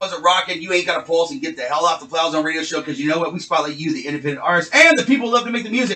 wasn't rocking, you ain't got a pulse, and get the hell off the Flower Zone Radio Show, because you know what? We spotlight you, the independent artists, and the people who love to make the music.